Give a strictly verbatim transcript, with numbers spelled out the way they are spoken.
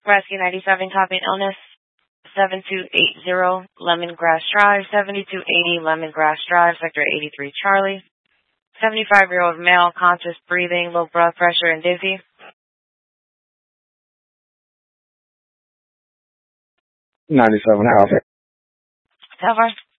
Rescue ninety-seven, copy illness. seven two eight zero Lemongrass Drive, seventy-two eighty Lemongrass Drive, Sector eighty-three, Charlie. seventy-five-year-old male, conscious breathing, low blood pressure, and dizzy. ninety-seven, copy. Cover.